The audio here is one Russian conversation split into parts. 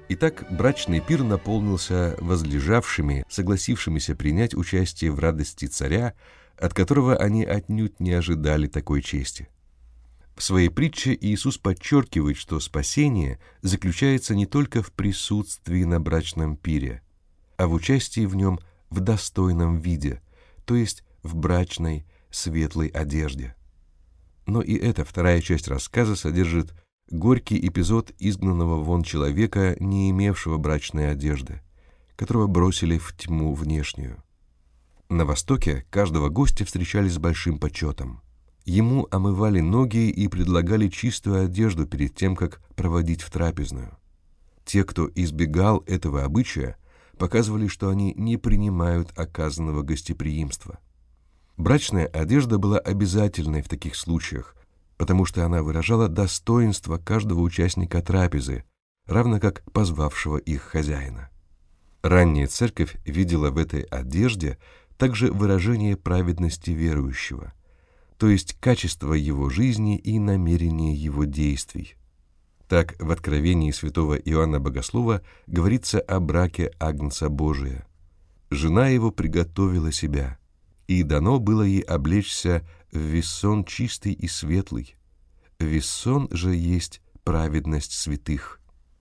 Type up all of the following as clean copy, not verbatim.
Итак, брачный пир наполнился возлежавшими, согласившимися принять участие в радости царя, от которого они отнюдь не ожидали такой чести. В своей притче Иисус подчеркивает, что спасение заключается не только в присутствии на брачном пире, а в участии в нем в достойном виде, то есть в брачной светлой одежде. Но и эта вторая часть рассказа содержит горький эпизод изгнанного вон человека, не имевшего брачной одежды, которого бросили в тьму внешнюю. На Востоке каждого гостя встречали с большим почетом. Ему омывали ноги и предлагали чистую одежду перед тем, как проводить в трапезную. Те, кто избегал этого обычая, показывали, что они не принимают оказанного гостеприимства. Брачная одежда была обязательной в таких случаях, потому что она выражала достоинство каждого участника трапезы, равно как позвавшего их хозяина. Ранняя церковь видела в этой одежде также выражение праведности верующего, то есть качество его жизни и намерение его действий. Так, в Откровении святого Иоанна Богослова говорится о браке Агнца Божия. «Жена его приготовила себя, и дано было ей облечься в вессон чистый и светлый. Вессон же есть праведность святых».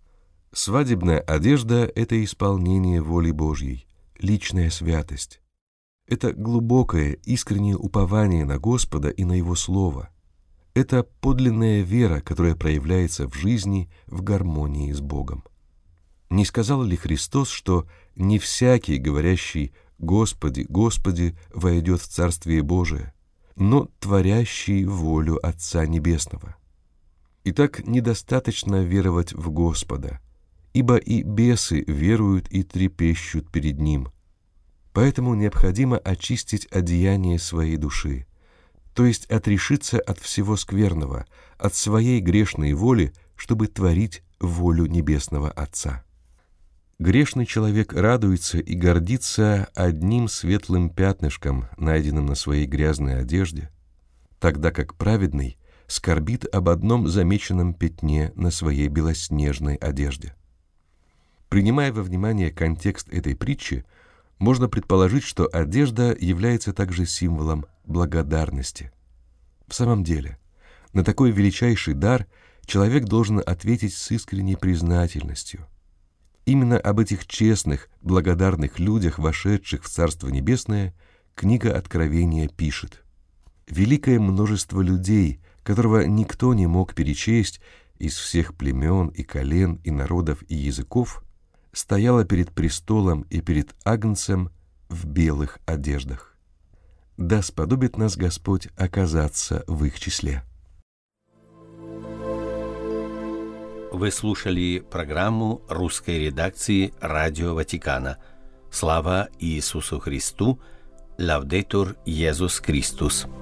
Свадебная одежда — это исполнение воли Божьей, личная святость. Это глубокое, искреннее упование на Господа и на Его Слово. Это подлинная вера, которая проявляется в жизни в гармонии с Богом. Не сказал ли Христос, что не всякий, говорящий «Господи, Господи», войдет в Царствие Божие, но творящий волю Отца Небесного? Итак, недостаточно веровать в Господа, ибо и бесы веруют и трепещут перед Ним. Поэтому необходимо очистить одеяние своей души, то есть отрешиться от всего скверного, от своей грешной воли, чтобы творить волю Небесного Отца. Грешный человек радуется и гордится одним светлым пятнышком, найденным на своей грязной одежде, тогда как праведный скорбит об одном замеченном пятне на своей белоснежной одежде. Принимая во внимание контекст этой притчи, можно предположить, что одежда является также символом благодарности. В самом деле, на такой величайший дар человек должен ответить с искренней признательностью. Именно об этих честных, благодарных людях, вошедших в Царство Небесное, книга Откровения пишет: «Великое множество людей, которого никто не мог перечесть, из всех племен и колен и народов и языков, стояло перед престолом и перед Агнцем в белых одеждах. Да сподобит нас Господь оказаться в их числе». Вы слушали программу русской редакции Радио Ватикана. Слава Иисусу Христу! Лаудетур Иисус Христос!